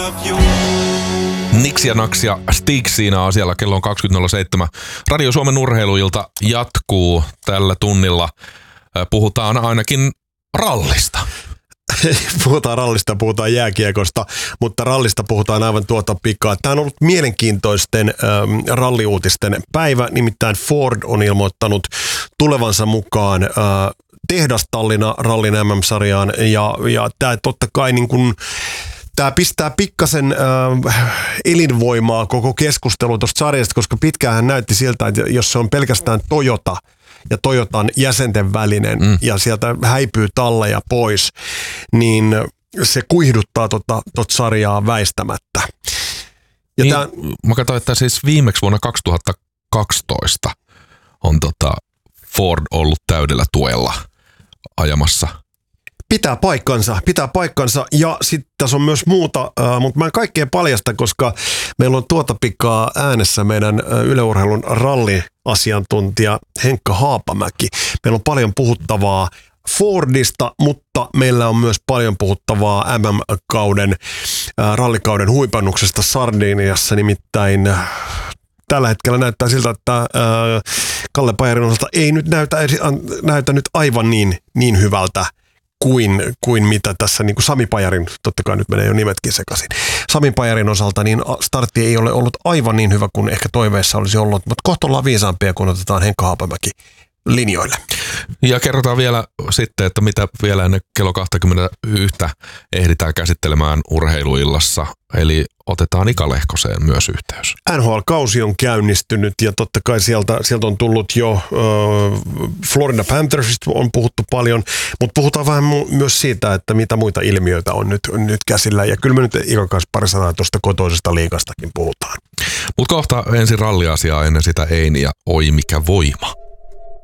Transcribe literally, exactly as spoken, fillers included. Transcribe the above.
Nix ja Nax ja Stig siinä asialla. Kello on kaksikymmentä nolla seitsemän. Radio Suomen urheiluilta jatkuu tällä tunnilla. Puhutaan ainakin rallista. Puhutaan rallista, puhutaan jääkiekosta, mutta rallista puhutaan aivan tuota pikaa. Tämä on ollut mielenkiintoisten ähm, ralliuutisten päivä, nimittäin Ford on ilmoittanut tulevansa mukaan äh, tehdastallina rallin M M-sarjaan ja, ja tämä totta kai niin kuin tämä pistää pikkasen äh, elinvoimaa koko keskustelua tuosta sarjasta, koska pitkäänhän näytti siltä, että jos se on pelkästään Toyota ja Toyotan jäsenten välinen mm. ja sieltä häipyy talleja pois, niin se kuihduttaa tota, tota sarjaa väistämättä. Ja niin, tää, mä katsoin, että siis viimeksi vuonna kaksituhattakaksitoista on tota Ford ollut täydellä tuella ajamassa. Pitää paikkansa, pitää paikkansa ja sitten tässä on myös muuta, äh, mutta mä en kaikkea paljasta, koska meillä on tuota pikaa äänessä meidän äh, Yle Urheilun ralliasiantuntija Henkka Haapamäki. Meillä on paljon puhuttavaa Fordista, mutta meillä on myös paljon puhuttavaa M M-kauden, äh, rallikauden huipannuksesta Sardiniassa, nimittäin äh, tällä hetkellä näyttää siltä, että äh, Kalle Pajarin osalta ei nyt näytä, näytä nyt aivan niin, niin hyvältä kuin, kuin mitä tässä niin kuin Sami Pajarin, totta kai nyt menee jo nimetkin sekaisin. Sami Pajarin osalta niin startti ei ole ollut aivan niin hyvä kuin ehkä toiveissa olisi ollut, mutta kohta ollaan viisaampia, kun otetaan Henkka Haapamäki linjoille. Ja kerrotaan vielä sitten, että mitä vielä ennen kello kaksikymmentäyksi ehditään käsittelemään urheiluillassa, eli otetaan Ika Lehkoseen myös yhteys. N H L-kausi on käynnistynyt ja totta kai sieltä, sieltä on tullut jo äh, Florida Panthersista on puhuttu paljon, mutta puhutaan vähän mu- myös siitä, että mitä muita ilmiöitä on nyt, nyt käsillä ja kyllä me nyt Ikan kanssa pari sanaa tuosta kotoisesta liigastakin puhutaan. Mutta kohta ensin ralliasiaa ennen sitä Eini ja oi mikä voima.